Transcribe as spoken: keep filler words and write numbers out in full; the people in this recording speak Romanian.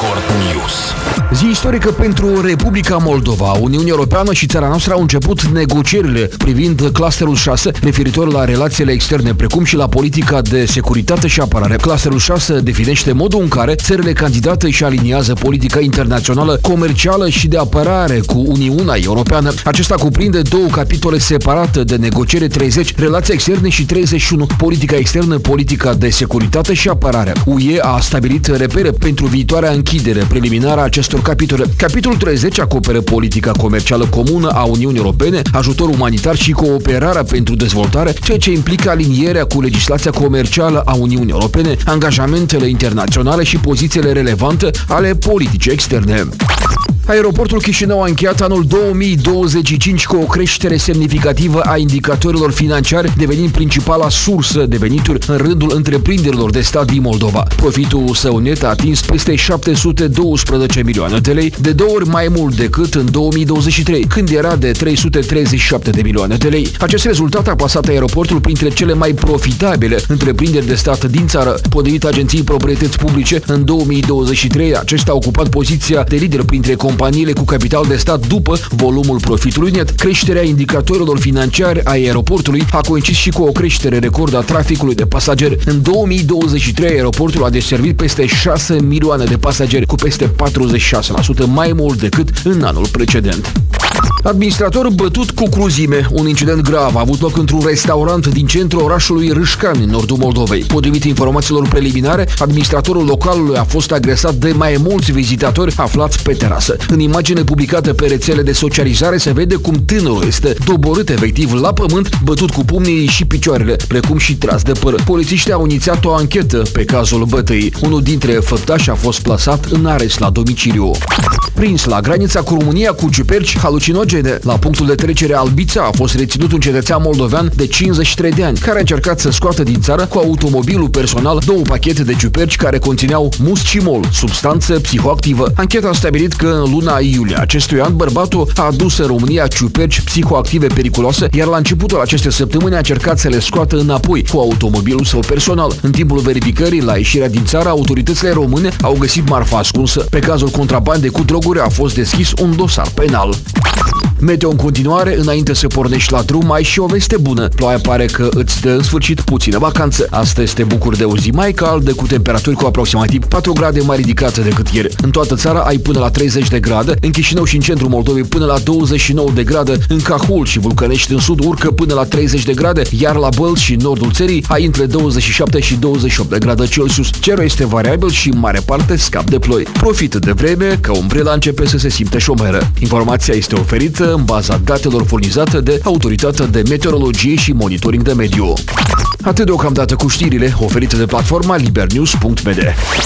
Record News. Zi istorică pentru Republica Moldova. Uniunea Europeană și țara noastră au început negocierile privind clusterul șase, referitor la relațiile externe, precum și la politica de securitate și apărare. Clusterul șase definește modul în care țările candidate își aliniază politica internațională, comercială și de apărare cu Uniunea Europeană. Acesta cuprinde două capitole separate de negociere: treizeci, relații externe, și treizeci și unu, politica externă, politica de securitate și apărare. U E a stabilit repere pentru viitoarea închidere preliminară a acestor capitole. Capitolul treizeci acoperă politica comercială comună a Uniunii Europene, ajutor umanitar și cooperarea pentru dezvoltare, ceea ce implică alinierea cu legislația comercială a Uniunii Europene, angajamentele internaționale și pozițiile relevante ale politicii externe. Aeroportul Chișinău a încheiat anul două mii douăzeci și cinci cu o creștere semnificativă a indicatorilor financiari, devenind principala sursă de venituri în rândul întreprinderilor de stat din Moldova. Profitul său net a atins peste șapte sute doisprezece milioane de lei, de două ori mai mult decât în două mii douăzeci și trei, când era de trei sute treizeci și șapte de milioane de lei. Acest rezultat a plasat aeroportul printre cele mai profitabile întreprinderi de stat din țară. Potrivit Agenției Proprietăți Publice, în două mii douăzeci și trei acesta a ocupat poziția de lider printre companiile cu capital de stat după volumul profitului net. Creșterea indicatorilor financiari a aeroportului a coincis și cu o creștere record a traficului de pasageri. În două mii douăzeci și trei, aeroportul a deservit peste șase milioane de pasageri, cu peste patruzeci și șase la sută mai mult decât în anul precedent. Administrator bătut cu cruzime. Un incident grav a avut loc într-un restaurant din centrul orașului Râșcani, în nordul Moldovei. Potrivit informațiilor preliminare, administratorul localului a fost agresat de mai mulți vizitatori aflați pe terasă. În imagine publicată pe rețele de socializare se vede cum tânărul este doborât efectiv la pământ, bătut cu pumnii și picioarele, precum și tras de păr. Polițiștii au inițiat o anchetă pe cazul bătăii. Unul dintre făptași a fost plasat în arest la domiciliu. Prins la granița cu România cu ciuperci halucinogene. La punctul de trecere Albița a fost reținut un cetățean moldovean de cincizeci și trei de ani, care a încercat să scoată din țară cu automobilul personal două pachete de ciuperci care conțineau muscimol, substanță psihoactivă. Ancheta a stabilit că în luna iulie acestui an bărbatul a adus în România ciuperci psihoactive periculoase, iar la începutul acestei săptămâni a încercat să le scoată înapoi cu automobilul său personal. În timpul verificării la ieșirea din țară, autoritățile române au găsit marfa ascunsă. Pe cazul contrabandei cu droguri a fost deschis un dosar penal. Meteo în continuare, înainte să pornești la drum, ai și o veste bună. Ploaia pare că îți dă în sfârșit puțină vacanță. Astăzi te bucuri de o zi mai caldă, cu temperaturi cu aproximativ patru grade mai ridicate decât ieri. În toată țara ai până la treizeci de grade, în Chișinău și în centrul Moldovei până la douăzeci și nouă de grade, în Cahul și Vulcănești în sud urcă până la treizeci de grade, iar la Bălți și nordul țării ai între douăzeci și șapte și douăzeci și opt de grade Celsius. Cerul este variabil și în mare parte scap de ploi. Profită de vreme, că umbrela începe să se simte șomeră. Informația este oferită în baza datelor furnizate de Autoritatea de Meteorologie și Monitoring de Mediu. Atât deocamdată cu știrile oferite de platforma libernews punct b d.